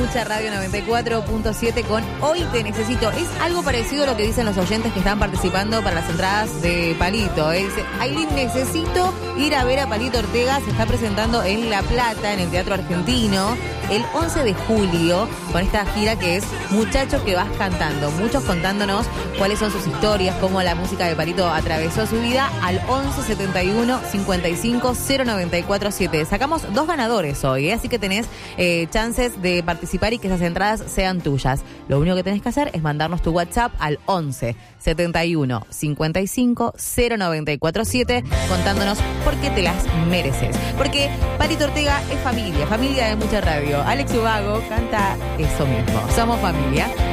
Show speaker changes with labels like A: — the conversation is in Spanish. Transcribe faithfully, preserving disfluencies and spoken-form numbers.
A: Mucha Radio noventa y cuatro punto siete con Hoy Te Necesito. Es algo parecido a lo que dicen los oyentes que están participando para las entradas de Palito. ¿eh? Dice, Aileen, necesito ir a ver a Palito Ortega. Se está presentando en La Plata, en el Teatro Argentino, el once de julio, con esta gira que es Muchacho que vas cantando. Muchos contándonos cuáles son sus historias, cómo la música de Palito atravesó su vida, al once setenta y uno cincuenta y cinco cero noventa y cuatro siete. Sacamos dos ganadores hoy, ¿eh? Así que tenés eh, chances de participar y que esas entradas sean tuyas. Lo único que tenés que hacer es mandarnos tu WhatsApp al once setenta y uno cincuenta y cinco cero noventa y cuatro siete contándonos por qué te las mereces. Porque Palito Ortega es familia, familia de Mucha Radio. Alex Ubago canta eso mismo. Somos familia.